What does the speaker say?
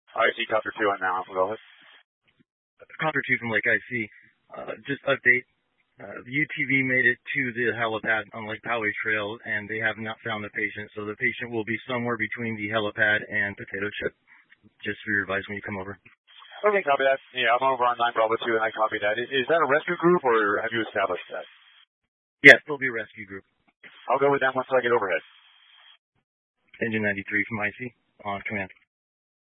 IC Copter 2 on now. Go ahead. Copter 2 from Lake IC. Just update. The UTV made it to the helipad on Lake Poway Trail, and they have not found the patient. So the patient will be somewhere between the helipad and Potato Chip. Just for your advice when you come over. Okay, copy that. Yeah, I'm over on 9 Bravo 2, and I copy that. Is that a rescue group, or have you established that? Yes, it'll be a rescue group. I'll go with that once I get overhead. Engine 93 from IC on command.